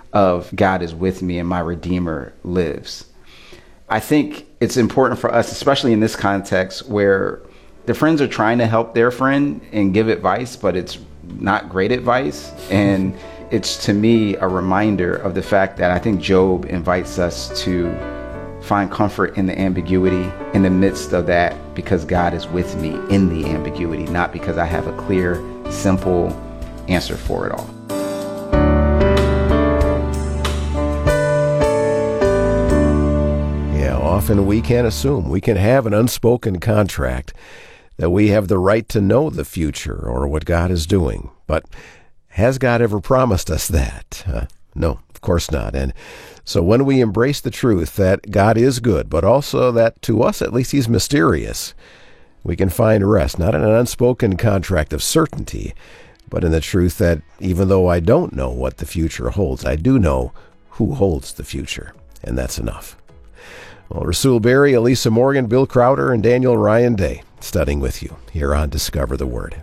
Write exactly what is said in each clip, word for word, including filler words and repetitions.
of God is with me and my Redeemer lives. I think it's important for us, especially in this context where the friends are trying to help their friend and give advice, but it's not great advice. And it's, to me, a reminder of the fact that I think Job invites us to find comfort in the ambiguity in the midst of that, because God is with me in the ambiguity, not because I have a clear, simple answer for it all. Often we can assume, we can have an unspoken contract that we have the right to know the future or what God is doing. But has God ever promised us that? Uh, no, of course not. And so when we embrace the truth that God is good, but also that to us at least he's mysterious, we can find rest, not in an unspoken contract of certainty, but in the truth that even though I don't know what the future holds, I do know who holds the future, and that's enough. Well, Rasul Berry, Elisa Morgan, Bill Crowder, and Daniel Ryan Day studying with you here on Discover the Word.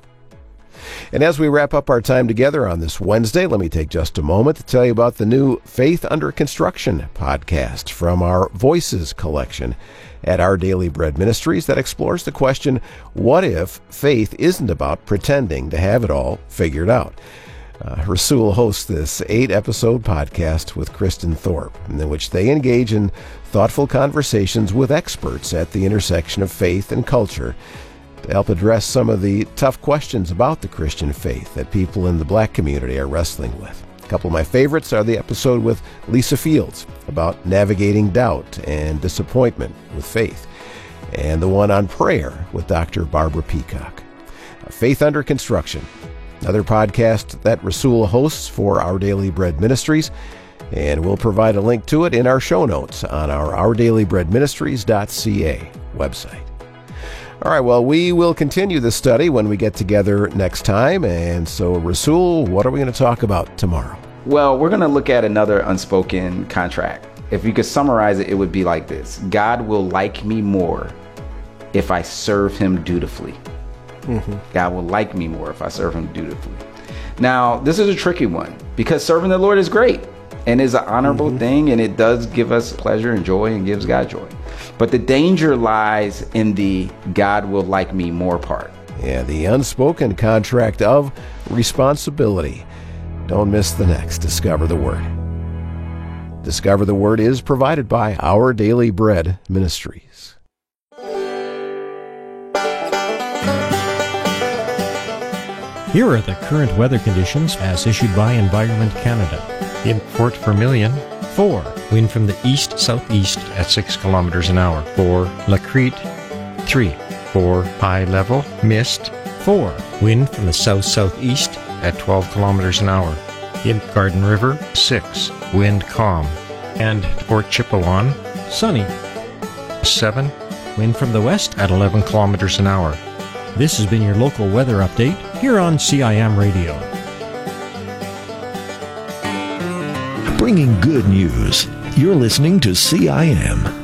And as we wrap up our time together on this Wednesday, let me take just a moment to tell you about the new Faith Under Construction podcast from our Voices collection at Our Daily Bread Ministries that explores the question, what if faith isn't about pretending to have it all figured out? Uh, Rasul hosts this eight-episode podcast with Kristen Thorpe, in which they engage in thoughtful conversations with experts at the intersection of faith and culture to help address some of the tough questions about the Christian faith that people in the Black community are wrestling with. A couple of my favorites are the episode with Lisa Fields about navigating doubt and disappointment with faith, and the one on prayer with Doctor Barbara Peacock. Faith Under Construction, another podcast that Rasul hosts for Our Daily Bread Ministries, and we'll provide a link to it in our show notes on our our daily bread ministries dot c a website. All right, well, we will continue this study when we get together next time. And so, Rasul, what are we going to talk about tomorrow? Well, we're going to look at another unspoken contract. If you could summarize it, it would be like this. God will like me more if I serve him dutifully. Mm-hmm. God will like me more if I serve him dutifully. Now, this is a tricky one because serving the Lord is great and is an honorable mm-hmm. thing, and it does give us pleasure and joy and gives God joy. But the danger lies in the God will like me more part. Yeah, the unspoken contract of responsibility. Don't miss the next Discover the Word. Discover the Word is provided by Our Daily Bread Ministries. Here are the current weather conditions as issued by Environment Canada. In Fort Vermilion, four. Wind from the east-southeast at six kilometers an hour. four. La Crete, three. four. High level, mist. four. Wind from the south-southeast at twelve kilometers an hour. In Garden River, six. Wind calm. And Port Chipewyan, sunny. seven. Wind from the west at eleven kilometers an hour. This has been your local weather update here on C I M Radio. Bringing good news. You're listening to C I M.